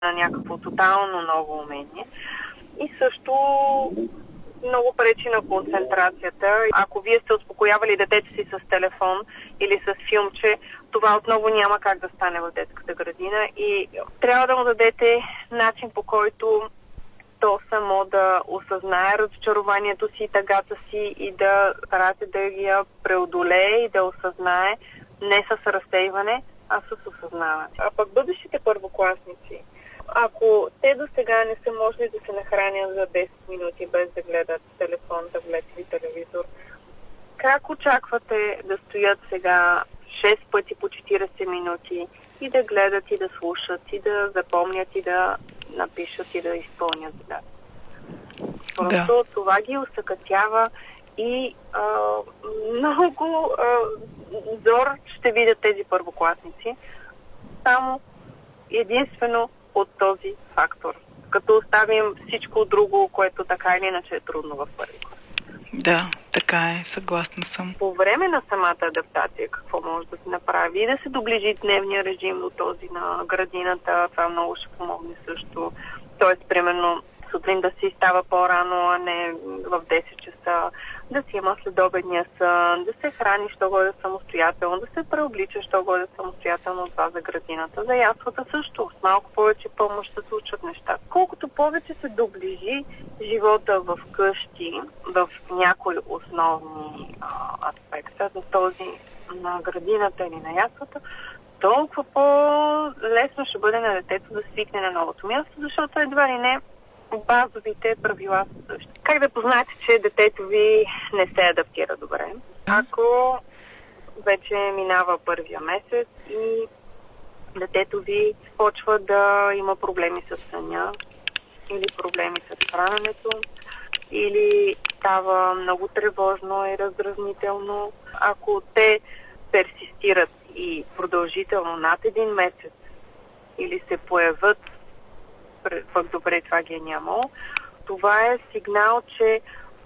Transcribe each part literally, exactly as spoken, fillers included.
на някакво тотално ново умение. И също много пречи на концентрацията. Ако вие сте успокоявали детето си с телефон или с филмче, това отново няма как да стане в детската градина и трябва да му дадете начин, по който то само да осъзнае разочарованието си, тъгата си и да старате да я преодолее и да осъзнае не с разсейване, а с осъзнаване. А пък бъдещите първокласници, ако те до сега не са можели да се нахранят за десет минути без да гледат телефон, таблет или телевизор, как очаквате да стоят сега шест пъти по четиридесет минути и да гледат и да слушат и да запомнят и да напишат и да изпълнят задача? Просто да. Това ги усъкътява и а, много а, зор ще видят тези първокласници само единствено от този фактор, като оставим всичко друго, което така или иначе е трудно в първи клас. Да, така е, съгласна съм. По време на самата адаптация какво може да се направи и да се доближи дневния режим до този на градината, това много ще помогне също. Тоест, примерно, сутрин да си става по-рано, а не в десет часа, да си има следобедния сън, да се храни, що годе самостоятелно, да се преоблича, що годе самостоятелно това за градината. За яслата също, с малко повече помощ се случват неща. Колкото повече се доближи живота в къщи, в някои основни а, аспекта, за този на градината или на яслата, толкова по-лесно ще бъде на детето да свикне на новото място, защото едва ли не базовите правила са същи. Как да познаете, че детето ви не се адаптира добре? Ако вече минава първия месец и детето ви почва да има проблеми с съня или проблеми с храненето, или става много тревожно и раздразнително, ако те персистират и продължително над един месец или се появят, пък добре това ги е нямало, това е сигнал, че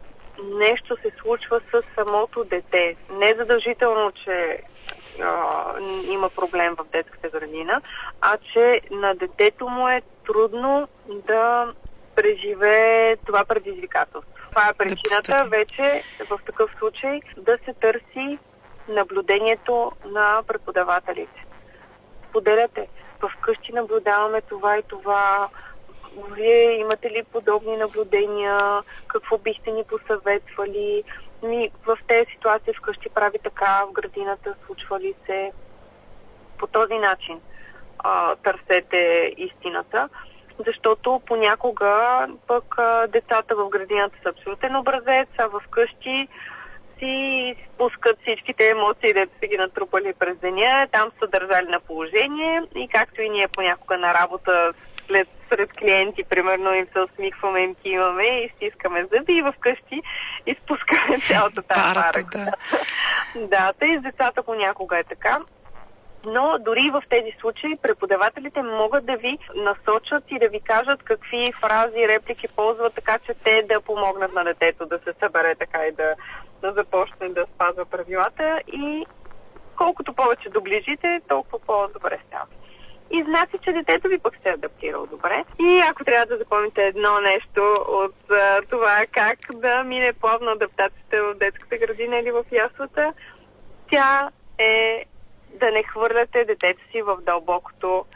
нещо се случва с самото дете. Не задължително, че а, има проблем в детската градина, а че на детето му е трудно да преживее това предизвикателство. Това е причината вече в такъв случай да се търси наблюдението на преподавателите. Споделяте. Вкъщи наблюдаваме това и това. Вие имате ли подобни наблюдения? Какво бихте ни посъветвали? Ми, в тези ситуации вкъщи прави така, в градината случва ли се? По този начин а, търсете истината, защото понякога пък а, децата в градината са абсолютен образец, а вкъщи си спускат всичките емоции, дето си ги натрупали през деня, там са държали на положение и както и ние понякога на работа след, сред клиенти, примерно им се усмихваме, им киваме и стискаме зъби и вкъщи изпускаме цялата тази пара. Да, да, тъй с децата понякога е така. Но дори в тези случаи преподавателите могат да ви насочат и да ви кажат какви фрази, реплики ползват, така че те да помогнат на детето да се събере така и да, да започне да спазва правилата и колкото повече доближите, толкова по-добре става. И значи, че детето ви пък се е адаптирало добре. И ако трябва да запомните едно нещо от а, това как да мине плавно адаптацията в детската градина или в яслата, тя е да не хвърляте детето си в дълбокото.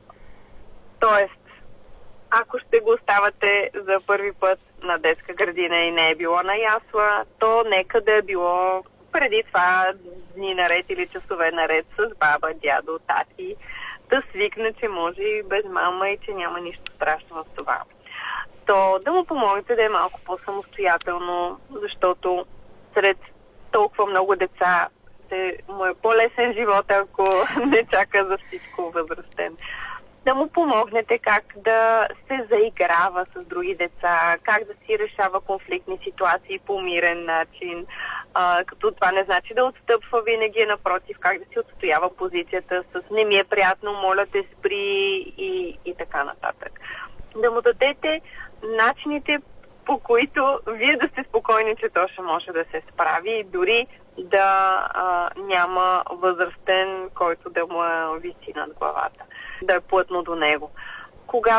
Тоест, ако ще го оставате за първи път на детска градина и не е било на ясла, то нека да е било преди това дни наред или часове наред с баба, дядо, тати, да свикне, че може и без мама и че няма нищо страшно в това. То да му помогнете да е малко по-самостоятелно, защото сред толкова много деца му е по-лесен живот, ако не чака за всичко възрастен. Да му помогнете как да се заиграва с други деца, как да си решава конфликтни ситуации по мирен начин, а, като това не значи да отстъпва винаги, напротив, как да си отстоява позицията с не ми е приятно, моля те спри и, и така нататък. Да му дадете начините, по които вие да сте спокойни, че то ще може да се справи, дори да а, няма възрастен, който да му е виси над главата, да е плътно до него. Когато